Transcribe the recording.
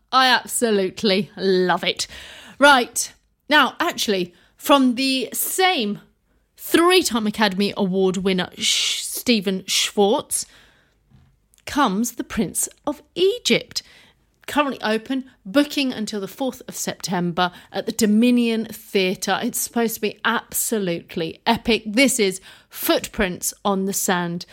I absolutely love it. Right. Now, actually, from the same 3-time Academy Award winner Stephen Schwartz comes The Prince of Egypt. Currently open, booking until the 4th of September at the Dominion Theatre. It's supposed to be absolutely epic. This is Footprints on the Sand.